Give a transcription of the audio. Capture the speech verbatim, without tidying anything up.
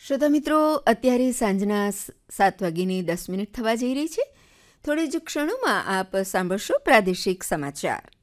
શ્રોતા મિત્રો, અત્યારે સાંજના સાત વાગીની દસ મિનિટ થવા જઈ રહી છે. થોડી જ ક્ષણોમાં આપ સાંભળશો પ્રાદેશિક સમાચાર.